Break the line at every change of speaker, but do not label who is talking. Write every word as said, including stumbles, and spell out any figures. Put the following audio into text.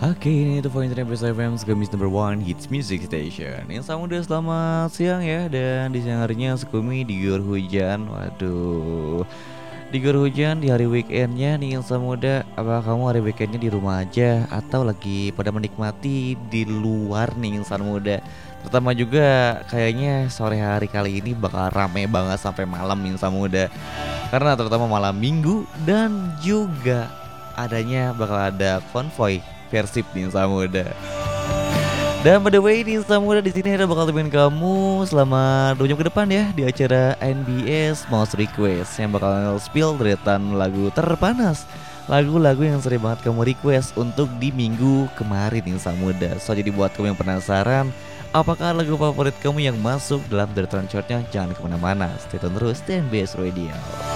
Oke, ini itu Pointer F M, Sukamis number one hits music station. Yang sama udah selamat siang ya. Dan di siang harinya Sukumi diguyur hujan. Waduh, diguyur hujan di hari weekendnya nih Insan Muda. Apa kamu hari weekendnya di rumah aja atau lagi pada menikmati di luar nih Insan Muda? Terutama juga kayaknya sore hari kali ini bakal rame banget sampai malam Insan Muda. Karena terutama malam minggu dan juga adanya bakal ada konvoy Persib di Insan Muda. Dan by the way di Insan Muda di sini ada bakal temenin kamu selama dua jam ke depan ya di acara N B S Most Request yang bakal spill deretan lagu terpanas, lagu-lagu yang sering banget kamu request untuk di minggu kemarin Insan Muda. So jadi buat kamu yang penasaran apakah lagu favorit kamu yang masuk dalam deretan chartnya, jangan kemana-mana, stay tune terus di N B S Radio.